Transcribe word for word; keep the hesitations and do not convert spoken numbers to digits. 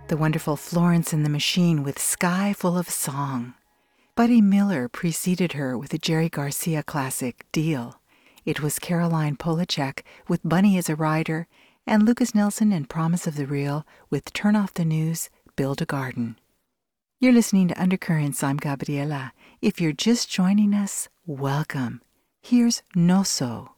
The wonderful Florence and the Machine with Sky Full of Song. Buddy Miller preceded her with a Jerry Garcia classic, Deal. It was Caroline Polachek with Bunny as a Rider, and Lucas Nelson and Promise of the Real with Turn Off the News, Build a Garden. You're listening to Undercurrents. I'm Gabriela. If you're just joining us, welcome. Here's No So.